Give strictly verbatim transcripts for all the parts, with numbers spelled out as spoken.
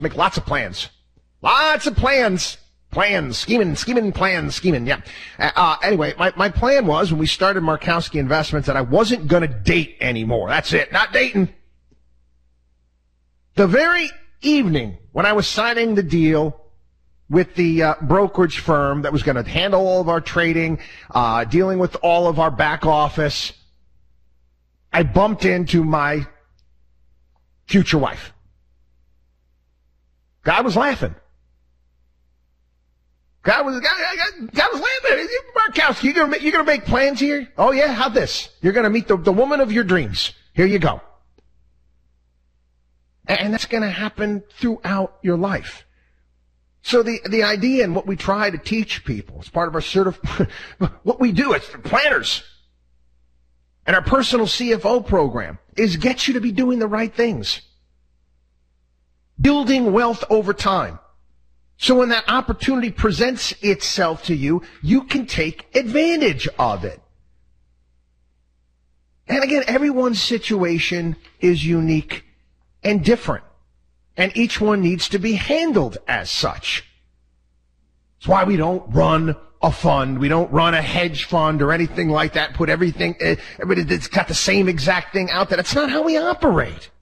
Make lots of plans. Lots of plans. Plans. Scheming, scheming, plans, scheming. Yeah. Uh, anyway, my, my plan was when we started Markowski Investments that I wasn't going to date anymore. That's it. Not dating. The very evening when I was signing the deal with the uh, brokerage firm that was going to handle all of our trading, uh, dealing with all of our back office, I bumped into my future wife. God was laughing. God was, God, God, God was laughing. Markowski, you're gonna, you're gonna make plans here? Oh yeah, how this? You're gonna meet the, the woman of your dreams. Here you go. And that's gonna happen throughout your life. So the, the idea and what we try to teach people as part of our sort of, what we do, it's planners. And our personal C F O program is get you to be doing the right things. Building wealth over time. So when that opportunity presents itself to you, you can take advantage of it. And again, everyone's situation is unique and different. And each one needs to be handled as such. That's why we don't run a fund. We don't run a hedge fund or anything like that. Put everything, everybody that's got the same exact thing out there. That's not how we operate.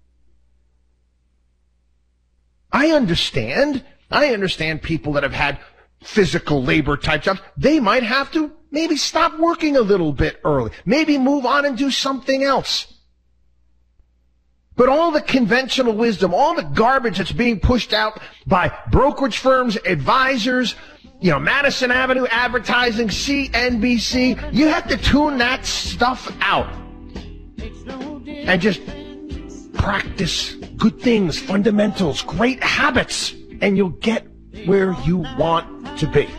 I understand. I understand people that have had physical labor type jobs. They might have to maybe stop working a little bit early. Maybe move on and do something else. But all the conventional wisdom, all the garbage that's being pushed out by brokerage firms, advisors, you know, Madison Avenue Advertising, C N B C, you have to tune that stuff out and just practice good things, fundamentals, great habits, and you'll get where you want to be.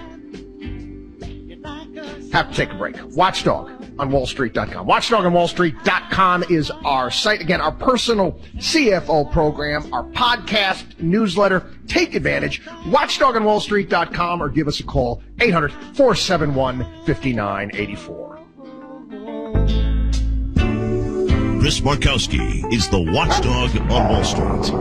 Have to take a break. Watchdog on wall street dot com. watchdog on wall street dot com is our site. Again, our personal C F O program, our podcast, newsletter. Take advantage. watchdog on wall street dot com or give us a call, eight hundred, four seven one, five nine eight four. Chris Markowski is the Watchdog on Wall Street.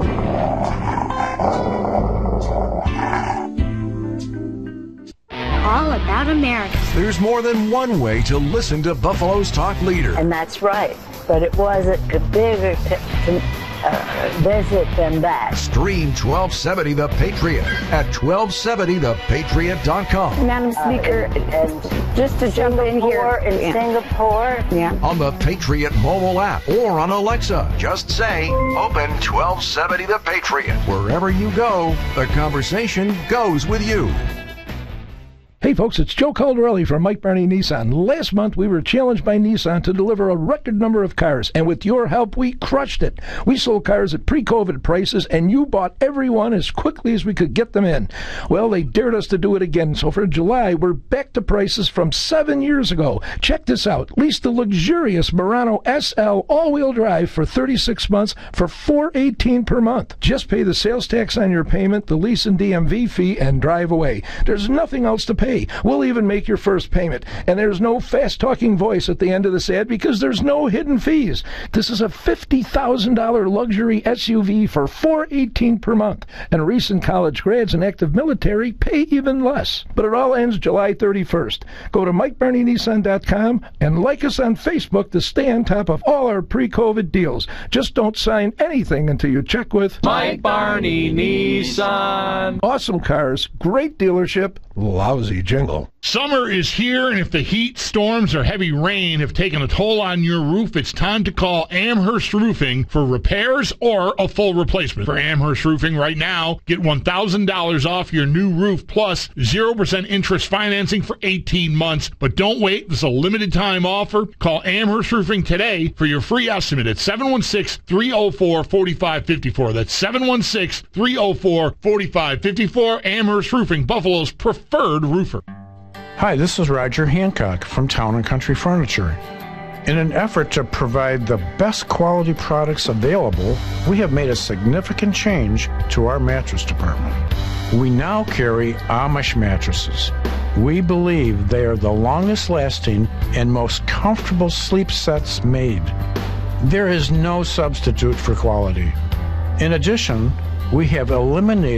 All about America. There's more than one way to listen to Buffalo's talk leader. And that's right. But it wasn't a bigger t- t- uh, visit than that. Stream twelve seventy The Patriot at twelve seventy the patriot dot com. Madam Speaker, uh, and, and just to jump in here. In yeah. Singapore. Yeah. On the Patriot mobile app or on Alexa. Just say, open twelve seventy The Patriot. Wherever you go, the conversation goes with you. Hey folks, it's Joe Caldarelli from Mike Barney Nissan. Last month we were challenged by Nissan to deliver a record number of cars, and with your help we crushed it. We sold cars at pre-COVID prices, and you bought every one as quickly as we could get them in. Well, they dared us to do it again, so for July we're back to prices from seven years ago. Check this out. Lease the luxurious Murano S L all-wheel drive for thirty-six months for four hundred eighteen dollars per month. Just pay the sales tax on your payment, the lease and D M V fee, and drive away. There's nothing else to pay. We'll even make your first payment. And there's no fast-talking voice at the end of this ad because there's no hidden fees. This is a fifty thousand dollars luxury S U V for four hundred eighteen dollars per month. And recent college grads and active military pay even less. But it all ends July thirty-first. Go to mike barney nissan dot com and like us on Facebook to stay on top of all our pre-COVID deals. Just don't sign anything until you check with Mike Barney Nissan. Awesome cars, great dealership, lousy jingle. Summer is here, and if the heat, storms, or heavy rain have taken a toll on your roof, it's time to call Amherst Roofing for repairs or a full replacement. For Amherst Roofing right now, get one thousand dollars off your new roof plus zero percent interest financing for eighteen months. But don't wait. This is a limited time offer. Call Amherst Roofing today for your free estimate at seven one six, three oh four, four five five four. That's seven one six, three oh four, four five five four. Amherst Roofing, Buffalo's preferred roofer. Hi, this is Roger Hancock from Town and Country Furniture. In an effort to provide the best quality products available, we have made a significant change to our mattress department. We now carry Amish mattresses. We believe they are the longest lasting and most comfortable sleep sets made. There is no substitute for quality. In addition, We have eliminated